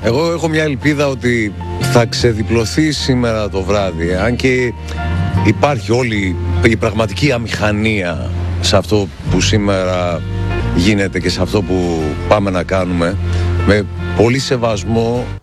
Εγώ έχω μια ελπίδα ότι θα ξεδιπλωθεί σήμερα το βράδυ, αν και υπάρχει όλη η πραγματική αμηχανία σε αυτό που σήμερα γίνεται και σε αυτό που πάμε να κάνουμε. Με πολύ σεβασμό